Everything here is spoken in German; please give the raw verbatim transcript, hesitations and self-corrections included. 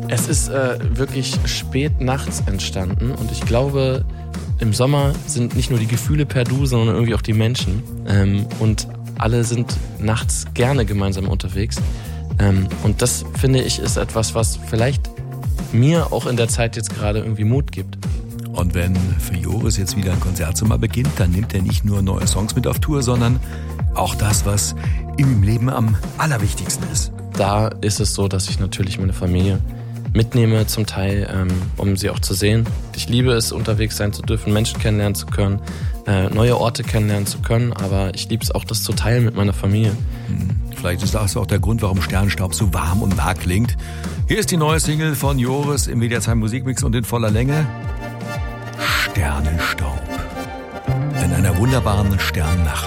Es ist äh, wirklich spät nachts entstanden und ich glaube, im Sommer sind nicht nur die Gefühle per Du, sondern irgendwie auch die Menschen. Ähm, und alle sind nachts gerne gemeinsam unterwegs. Ähm, und das, finde ich, ist etwas, was vielleicht mir auch in der Zeit jetzt gerade irgendwie Mut gibt. Und wenn für Joris jetzt wieder ein Konzertsommer beginnt, dann nimmt er nicht nur neue Songs mit auf Tour, sondern auch das, was ihm im Leben am allerwichtigsten ist. Da ist es so, dass ich natürlich meine Familie mitnehme zum Teil, ähm, um sie auch zu sehen. Ich liebe es, unterwegs sein zu dürfen, Menschen kennenlernen zu können, äh, neue Orte kennenlernen zu können, aber ich liebe es auch, das zu teilen mit meiner Familie. Hm. Vielleicht ist das auch der Grund, warum Sternenstaub so warm und nah klingt. Hier ist die neue Single von Joris im W D R zwei Musikmix und in voller Länge. Sternenstaub. In einer wunderbaren Sternennacht.